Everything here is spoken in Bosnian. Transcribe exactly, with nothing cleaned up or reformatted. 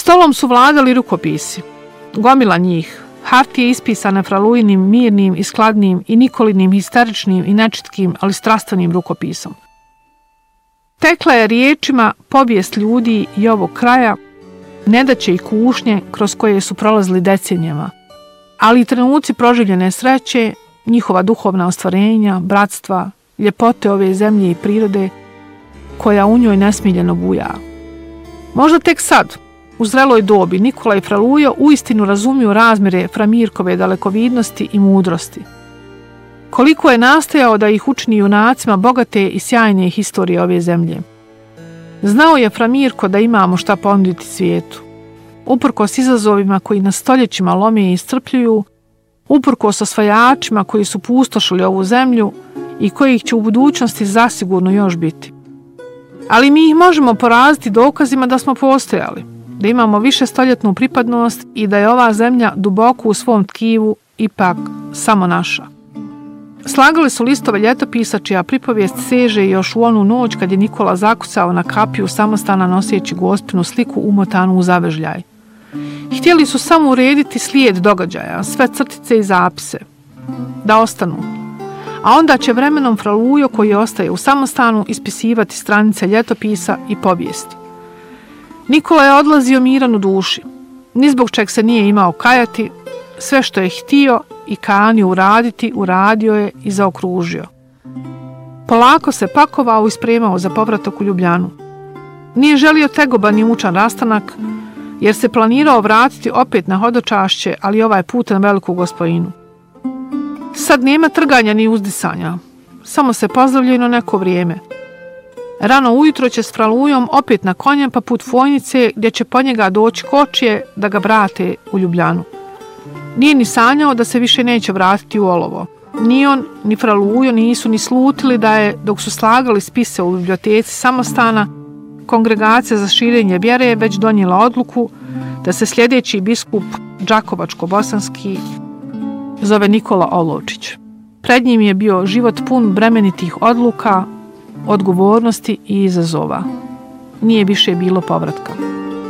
Stolom su vladali rukopisi. Gomila njih, hartije ispisane Fraluinim, mirnim i skladnim i Nikolinim histeričnim i nečitkim, ali strastvenim rukopisom. Tekla je riječima povijest ljudi i ovog kraja, nedaće i kušnje kroz koje su prolazili decenijama, ali i trenuci proživljene sreće, njihova duhovna ostvarenja, bratstva, ljepote ove zemlje i prirode, koja u njoj nesmiljeno buja. Možda tek sad, u zreloj dobi, Nikola i Fralujo uistinu razumiju razmjere Framirkove dalekovidnosti i mudrosti. Koliko je nastojao da ih učini junacima bogate i sjajne historije ove zemlje. Znao je Framirko da imamo šta ponuditi svijetu. Uprkos izazovima koji nas stoljećima lome i iscrpljuju, uprkos osvajačima koji su pustošili ovu zemlju i kojih će u budućnosti zasigurno još biti. Ali mi ih možemo poraziti dokazima da smo postojali, da imamo višestoljetnu pripadnost i da je ova zemlja duboko u svom tkivu ipak samo naša. Slagali su listove ljetopisa čija pripovijest seže još u onu noć kad je Nikola zakucao na kapiju samostana noseći Gospinu sliku umotanu u zavežljaj. Htjeli su samo urediti slijed događaja, sve crtice i zapise, da ostanu. A onda će vremenom Fralujo, koji ostaje u samostanu, ispisivati stranice ljetopisa i povijesti. Nikola je odlazio miran u duši, ni zbog čeg se nije imao kajati, sve što je htio i kanio uraditi, uradio je i zaokružio. Polako se pakovao i spremao za povratak u Ljubljanu. Nije želio tegoban i mučan rastanak, jer se planirao vratiti opet na hodočašće, ali ovaj put na Veliku Gospojinu. Sad nema trganja ni uzdisanja, samo se pozdravljaju na neko vrijeme. Rano ujutro će s Fralujom opet na konja pa put Fojnice, gdje će po njega doći kočije da ga vrate u Ljubljanu. Nije ni sanjao da se više neće vratiti u olovo. Ni on, ni Fralujo nisu ni slutili da je, dok su slagali spise u biblioteci samostana, Kongregacija za širenje vjere već donijela odluku da se sljedeći biskup Đakovačko-bosanski zove Nikola Olovčić. Pred njim je bio život pun bremenitih odluka, odgovornosti i izazova. Nije više bilo povratka.